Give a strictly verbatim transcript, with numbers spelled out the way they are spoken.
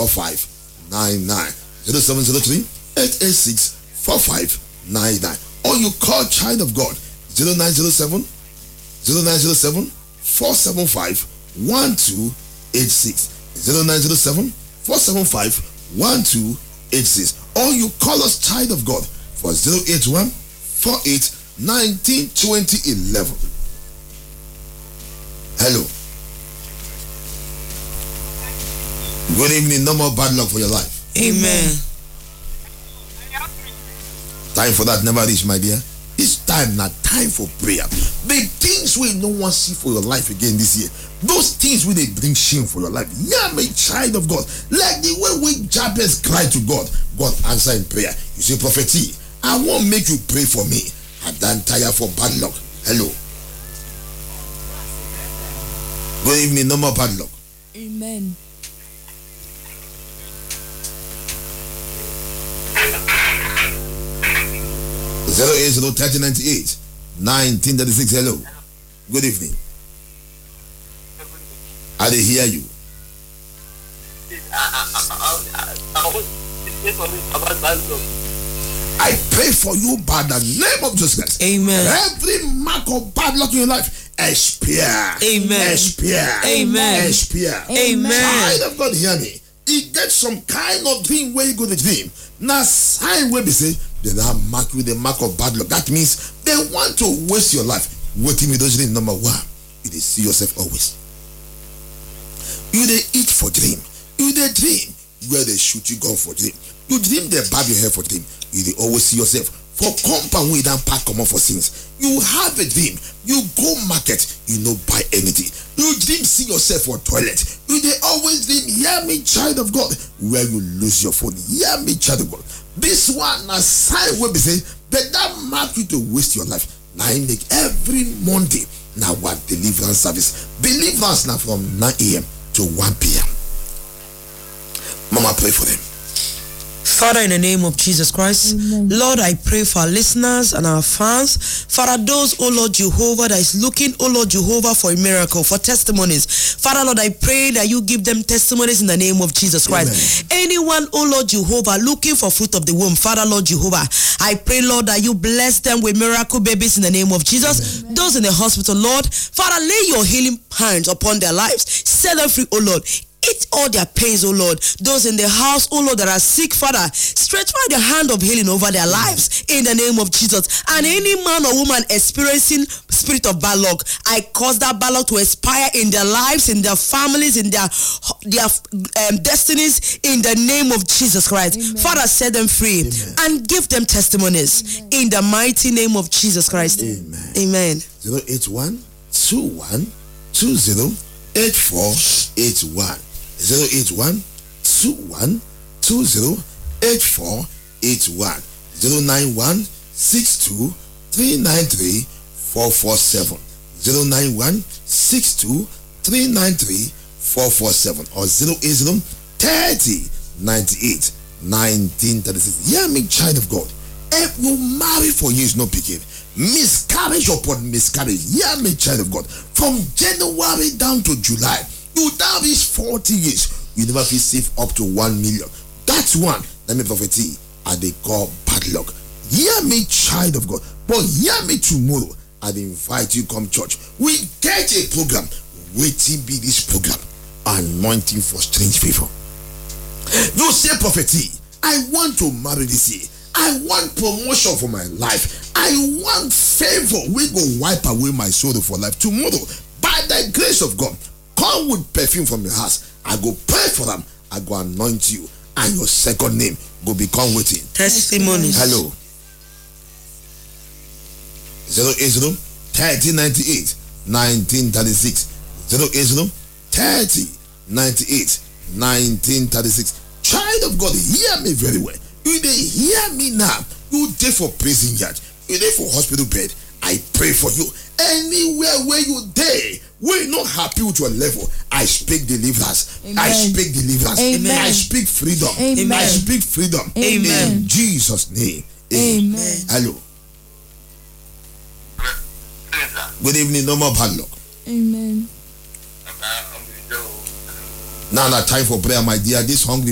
four five nine nine. zero seven zero three eight eight six four five nine nine. Or you call Child of God zero nine zero seven zero nine zero seven four seven five one two eight six. zero nine zero seven four seven five one two eight six. Or you call us Child of God for zero eight one four eight nineteen twenty eleven. Hello. Good evening. No more bad luck for your life. Amen. Time for that never reach, my dear. It's time now. Time for prayer. The things we no one see for your life again this year. Those things will they bring shame for your life. Yeah, my child of God. Like the way we Jabez cried to God, God answer in prayer. You say, Prophet T, I won't make you pray for me. I don't tire for bad luck. Hello. Good evening. No more bad luck. Amen. Zero eight zero thirty ninety eight nineteen thirty six. Hello. Good evening. I did hear you. I pray for you by the name of Jesus Christ. Amen. Every mark of bad luck in your life, expire. Amen. Expire. Amen. Expire. Amen. Child of God, hear me. He gets some kind of dream where you go to dream. Now, sign where they say they now mark you the mark of bad luck. That means they want to waste your life. Waiting with those dreams. Number one, you they see yourself always. You they eat for dream. You they dream where they shoot you gun for dream. You dream they barb your hair for dream. You they always see yourself for compound we don't pack come on for sins. You have a dream. You go market. You no buy anything. You dream see yourself for toilet. You they always dream. Hear me, child of God. Where you lose your phone. Hear me, child of God. This one a sign where they say that that mark you to waste your life. Now I make every Monday now what deliverance service. Deliverance now from nine a.m. to one p.m. Mama, pray for them. Father, in the name of Jesus Christ, Amen. Lord, I pray for our listeners and our fans. Father, those, oh Lord Jehovah, that is looking, oh Lord Jehovah, for a miracle, for testimonies. Father, Lord, I pray that you give them testimonies in the name of Jesus Christ. Amen. Anyone, oh Lord Jehovah, looking for fruit of the womb, Father, Lord Jehovah, I pray, Lord, that you bless them with miracle babies in the name of Jesus. Amen. Those in the hospital, Lord, Father, lay your healing hands upon their lives. Set them free, oh Lord. Eat all their pains, oh Lord. Those in the house, oh Lord, that are sick, Father, stretch out the hand of healing over their lives in the name of Jesus. And any man or woman experiencing spirit of bad luck, I cause that bad luck to expire in their lives, in their families, in their their um, destinies, in the name of Jesus Christ. Amen. Father, set them free. Amen. And give them testimonies. Amen. In the mighty name of Jesus Christ. Amen. Amen. zero eight one two one two zero eight four eight one. zero eight one two one two zero eight four eight one. zero nine one six two three nine three four four seven. zero nine one six two three nine three four four seven. Or zero eight zero thirty ninety-eight nineteen thirty-six. Hear me, child of God. If you marry for years, no picking. Miscarriage upon miscarriage. Hear me, child of God. From January down to July, you now reach forty years. You never feel safe up to one million. That's one. Let me prophecy. And they call bad luck. Hear me, child of God. But hear me tomorrow. I invite you come church. We get a program. Waiting be this program. Anointing for strange people. You say prophecy. I want to marry this year. I want promotion for my life. I want favor. We go wipe away my sorrow for life. Tomorrow, by the grace of God, come with perfume from your house. I go pray for them. I go anoint you. And your second name go become waiting. Testimonies. Hello. zero eight zero thirty ninety-eight nineteen thirty-six. zero eight zero thirty ninety-eight nineteen thirty-six. Child of God, hear me very well. You they hear me now. You there for prison yard. You there for hospital bed. I pray for you. Anywhere where you there, we're not happy with your level. I speak deliverance. Amen. I speak deliverance. Amen. I speak freedom. Amen. I speak freedom. Amen. In Jesus' name. Amen. Amen. Hello. Good evening. No more bad luck. Amen. Now, now, time for prayer, my dear. This hungry.